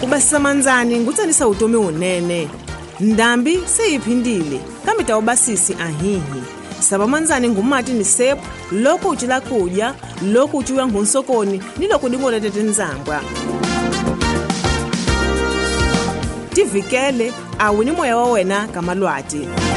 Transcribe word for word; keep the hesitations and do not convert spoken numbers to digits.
Ubasisamanzani ngutsanisa utomi unene. Ndambi seyiphindile kambe tawubasisi ahihi. Sabamanzani ngumati ni sepu loko uchila kudya, loko uchiwa ngunsokoni ni loko dimole tete nzangwa. Tivikele awini moya wa wena kamalwati.